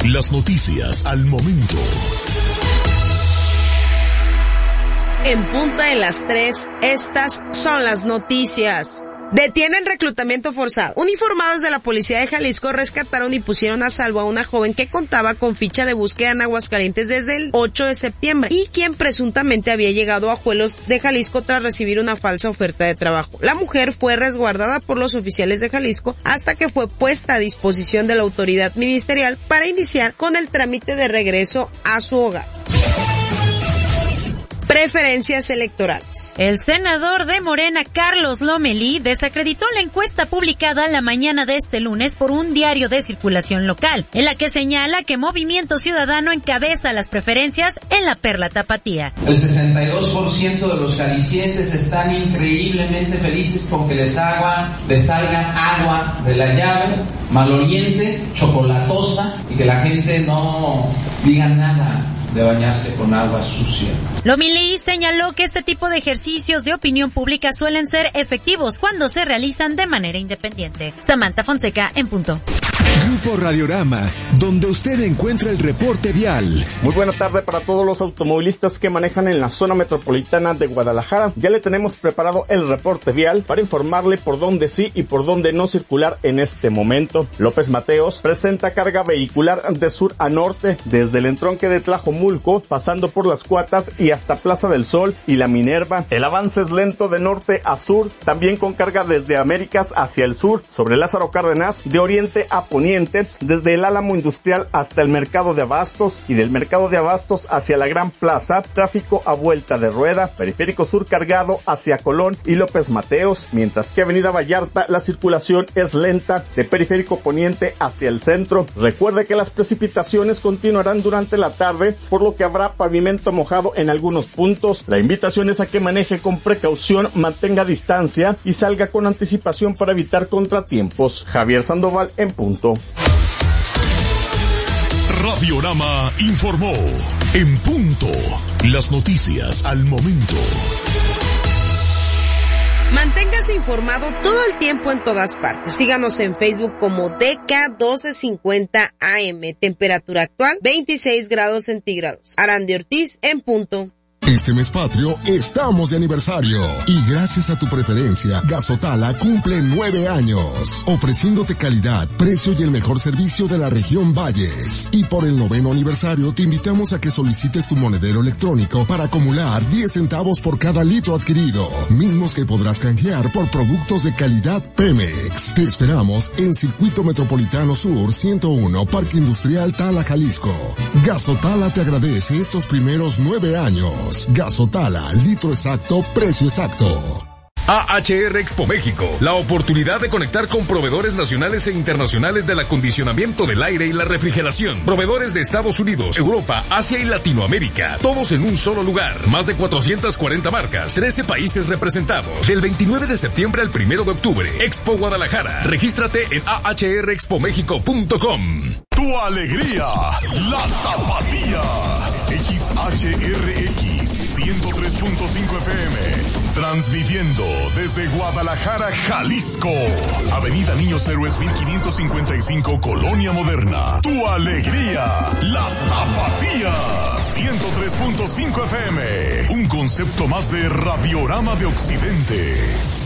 Las noticias al momento. En punta de las 3, estas son las noticias. Detienen reclutamiento forzado. Uniformados de la policía de Jalisco rescataron y pusieron a salvo a una joven que contaba con ficha de búsqueda en Aguascalientes desde el 8 de septiembre y quien presuntamente había llegado a Juelos de Jalisco tras recibir una falsa oferta de trabajo. La mujer fue resguardada por los oficiales de Jalisco hasta que fue puesta a disposición de la autoridad ministerial para iniciar con el trámite de regreso a su hogar. Preferencias electorales. El senador de Morena, Carlos Lomelí, desacreditó la encuesta publicada la mañana de este lunes por un diario de circulación local, en la que señala que Movimiento Ciudadano encabeza las preferencias en la Perla Tapatía. El 62% de los jaliscienses están increíblemente felices con que les salga agua de la llave, maloliente, chocolatosa, y que la gente no diga nada de bañarse con agua sucia. Lomelí señaló que este tipo de ejercicios de opinión pública suelen ser efectivos cuando se realizan de manera independiente. Samantha Fonseca, en punto. Grupo Radiorama, donde usted encuentra el reporte vial. Muy buena tarde para todos los automovilistas que manejan en la zona metropolitana de Guadalajara. Ya le tenemos preparado el reporte vial para informarle por dónde sí y por dónde no circular en este momento. López Mateos presenta carga vehicular de sur a norte, desde el entronque de Tlajomulco, pasando por Las Cuatas y hasta Plaza del Sol y La Minerva. El avance es lento de norte a sur, también con carga desde Américas hacia el sur, sobre Lázaro Cárdenas, de oriente a poniente, desde el Álamo Industrial hasta el Mercado de Abastos y del Mercado de Abastos hacia la Gran Plaza, tráfico a vuelta de rueda, periférico sur cargado hacia Colón y López Mateos, mientras que Avenida Vallarta la circulación es lenta de periférico poniente hacia el centro. Recuerde que las precipitaciones continuarán durante la tarde, por lo que habrá pavimento mojado en algunos puntos. La invitación es a que maneje con precaución, mantenga distancia y salga con anticipación para evitar contratiempos. Javier Sandoval, en punto. Radiorama informó. En punto. Las noticias al momento. Manténgase informado todo el tiempo en todas partes. Síganos en Facebook como DK1250 AM. Temperatura actual 26 grados centígrados. Arandi Ortiz, en punto. Este mes patrio estamos de aniversario y gracias a tu preferencia, Gasotala cumple 9 años, ofreciéndote calidad, precio y el mejor servicio de la región Valles. Y por el 9º aniversario te invitamos a que solicites tu monedero electrónico para acumular 10 centavos por cada litro adquirido, mismos que podrás canjear por productos de calidad Pemex. Te esperamos en Circuito Metropolitano Sur 101, Parque Industrial Tala, Jalisco. Gasotala te agradece estos primeros 9 años. Gasotala, litro exacto, precio exacto. AHR Expo México, la oportunidad de conectar con proveedores nacionales e internacionales del acondicionamiento del aire y la refrigeración. Proveedores de Estados Unidos, Europa, Asia y Latinoamérica. Todos en un solo lugar. Más de 440 marcas, 13 países representados. Del 29 de septiembre al 1 de octubre. Expo Guadalajara. Regístrate en ahrexpomexico.com. Tu alegría, la Tapatía. XHRX 103.5 FM. Transmitiendo desde Guadalajara, Jalisco. Avenida Niños Héroes 1555, Colonia Moderna. Tu alegría, la Tapatía. 103.5 FM. Un concepto más de Radiorama de Occidente.